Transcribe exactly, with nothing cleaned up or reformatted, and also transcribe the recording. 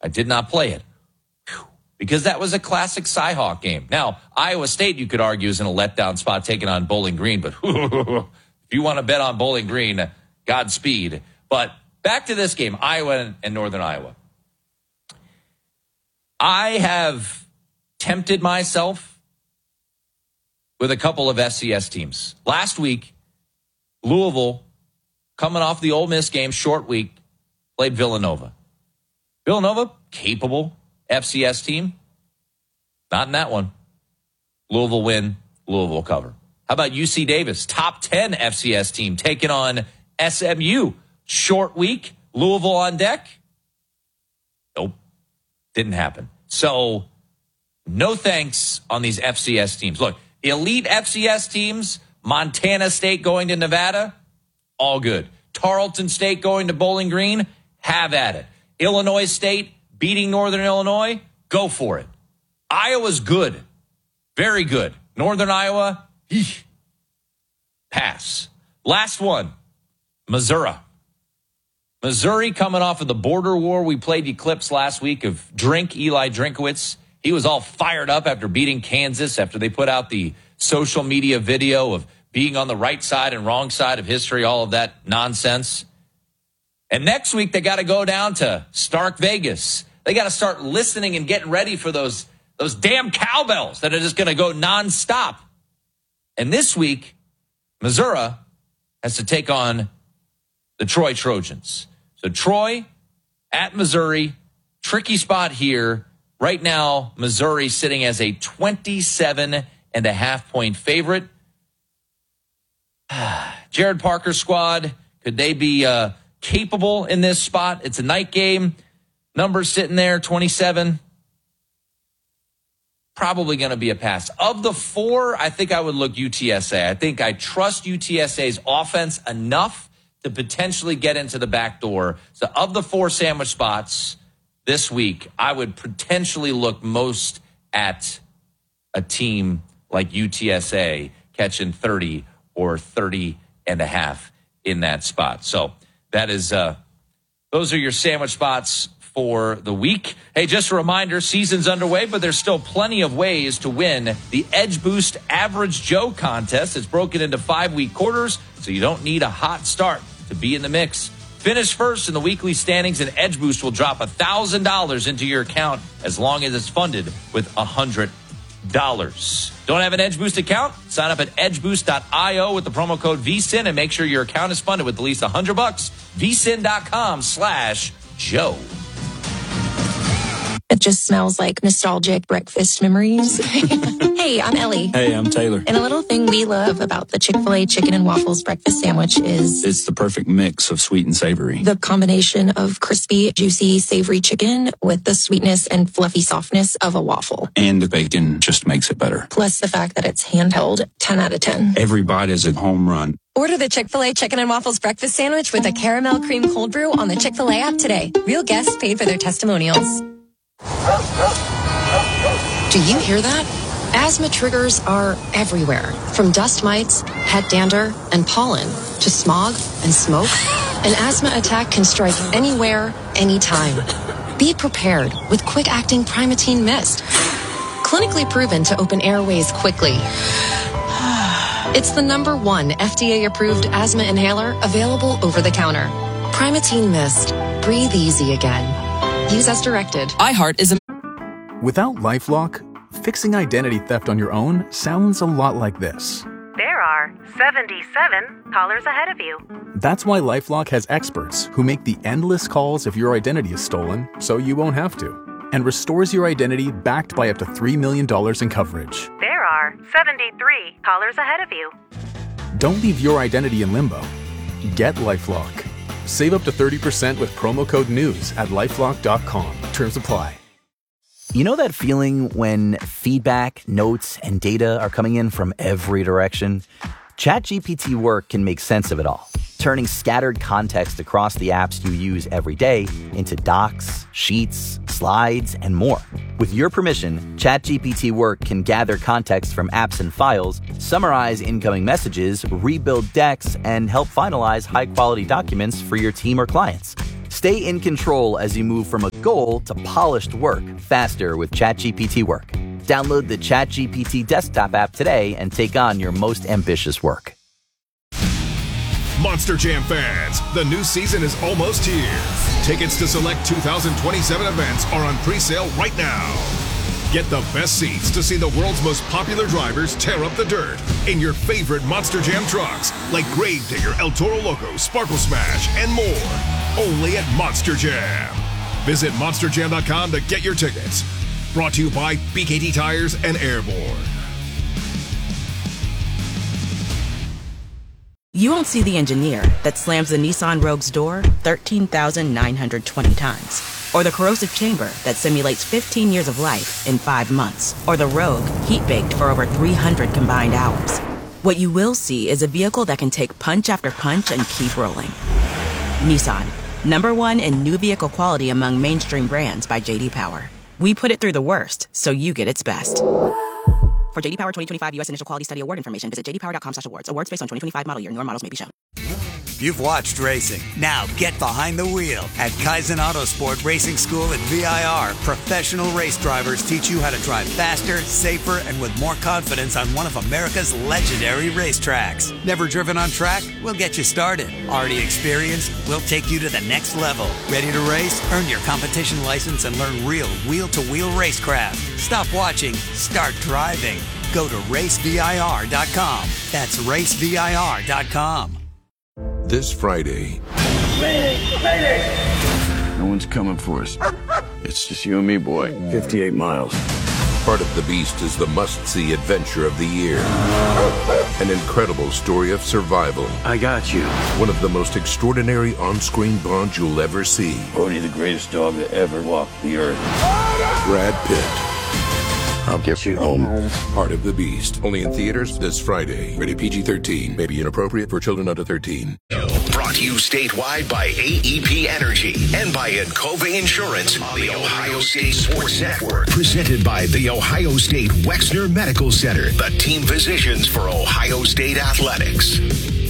I did not play it. Whew. Because that was a classic Cyhawk game. Now, Iowa State, you could argue, is in a letdown spot taking on Bowling Green. But if you want to bet on Bowling Green, Godspeed. But back to this game, Iowa and Northern Iowa. I have tempted myself with a couple of F C S teams. Last week, Louisville, coming off the Ole Miss game, short week, played Villanova. Villanova, capable F C S team. Not in that one. Louisville win, Louisville cover. How about U C Davis, top ten F C S team, taking on S M U. Short week, Louisville on deck. Nope, didn't happen. So, no thanks on these F C S teams. Look, elite F C S teams, Montana State going to Nevada, all good. Tarleton State going to Bowling Green, have at it. Illinois State beating Northern Illinois, go for it. Iowa's good, very good. Northern Iowa, eesh, pass. Last one, Missouri. Missouri coming off of the border war. We played the clips last week of Drink, Eli Drinkowitz. He was all fired up after beating Kansas, after they put out the social media video of being on the right side and wrong side of history, all of that nonsense. And next week, they got to go down to Stark Vegas. They got to start listening and getting ready for those, those damn cowbells that are just going to go nonstop. And this week, Missouri has to take on the Troy Trojans. So Troy at Missouri, tricky spot here. Right now, Missouri sitting as a twenty-seven and a half point favorite. Jared Parker's squad, could they be uh, capable in this spot? It's a night game. Numbers sitting there, twenty-seven. Probably going to be a pass. Of the four, I think I would look U T S A. I think I trust U T S A's offense enough to potentially get into the back door. So of the four sandwich spots this week, I would potentially look most at a team like U T S A catching thirty or thirty and a half in that spot. So that is, uh, those are your sandwich spots for the week. Hey, just a reminder, season's underway, but there's still plenty of ways to win the Edge Boost Average Joe contest. It's broken into five-week quarters, so you don't need a hot start to be in the mix. Finish first in the weekly standings, and Edge Boost will drop one thousand dollars into your account as long as it's funded with one hundred dollars. Don't have an Edge Boost account? Sign up at edge boost dot io with the promo code V S I N and make sure your account is funded with at least one hundred bucks. V S I N dot com slash Joe. It just smells like nostalgic breakfast memories. Hey, I'm Ellie. Hey, I'm Taylor. And a little thing we love about the Chick-fil-A chicken and waffles breakfast sandwich is it's the perfect mix of sweet and savory. The combination of crispy, juicy, savory chicken with the sweetness and fluffy softness of a waffle. And the bacon just makes it better. Plus the fact that it's handheld, ten out of ten. Every bite is a home run. Order the Chick-fil-A Chicken and Waffles Breakfast Sandwich with a caramel cream cold brew on the Chick-fil-A app today. Real guests paid for their testimonials. Do you hear that? Asthma triggers are everywhere, from dust mites, head dander, and pollen, to smog and smoke. An asthma attack can strike anywhere, anytime. Be prepared with quick-acting Primatene Mist. Clinically proven to open airways quickly. It's the number one F D A-approved asthma inhaler available over the counter. Primatene Mist. Breathe easy again. Use as directed. iHeart is a... Without LifeLock, fixing identity theft on your own sounds a lot like this. There are seventy-seven callers ahead of you. That's why LifeLock has experts who make the endless calls if your identity is stolen, so you won't have to, and restores your identity backed by up to three million dollars in coverage. There are seventy-three callers ahead of you. Don't leave your identity in limbo. Get LifeLock. Save up to thirty percent with promo code NEWS at lifelock dot com. Terms apply. You know that feeling when feedback, notes, and data are coming in from every direction? ChatGPT Work can make sense of it all, turning scattered context across the apps you use every day into docs, sheets, slides, and more. With your permission, ChatGPT Work can gather context from apps and files, summarize incoming messages, rebuild decks, and help finalize high-quality documents for your team or clients. Stay in control as you move from a goal to polished work faster with ChatGPT Work. Download the ChatGPT desktop app today and take on your most ambitious work. Monster Jam fans, the new season is almost here. Tickets to select two thousand twenty-seven events are on pre-sale right now. Get the best seats to see the world's most popular drivers tear up the dirt in your favorite Monster Jam trucks like Gravedigger, El Toro Loco, Sparkle Smash, and more. Only at Monster Jam. Visit monster jam dot com to get your tickets. Brought to you by B K T Tires and Airborne. You won't see the engineer that slams the Nissan Rogue's door thirteen thousand nine hundred twenty times. Or the corrosive chamber that simulates fifteen years of life in five months. Or the Rogue heat-baked for over three hundred combined hours. What you will see is a vehicle that can take punch after punch and keep rolling. Nissan, number one in new vehicle quality among mainstream brands by J D Power. We put it through the worst, so you get its best. For J D Power twenty twenty-five U S Initial Quality Study Award information, visit j d power dot com slash awards. Awards based on twenty twenty-five model year. Newer models may be shown. You've watched racing. Now get behind the wheel. At Kaizen Autosport Racing School at V I R, professional race drivers teach you how to drive faster, safer, and with more confidence on one of America's legendary racetracks. Never driven on track? We'll get you started. Already experienced? We'll take you to the next level. Ready to race? Earn your competition license and learn real wheel-to-wheel racecraft. Stop watching. Start driving. Go to race V I R dot com. That's race V I R dot com. This Friday. No one's coming for us. It's just you and me, boy. fifty-eight miles. Part of the Beast is the must-see adventure of the year. An incredible story of survival. I got you. One of the most extraordinary on-screen bonds you'll ever see. Bodhi, the greatest dog that ever walked the earth. Brad Pitt. I'll get you home. Part of the Beast. Only in theaters this Friday. Rated P G thirteen. May be inappropriate for children under thirteen. Brought to you statewide by A E P Energy and by Encova Insurance on the Ohio State Sports Network. Presented by the Ohio State Wexner Medical Center, the team physicians for Ohio State Athletics.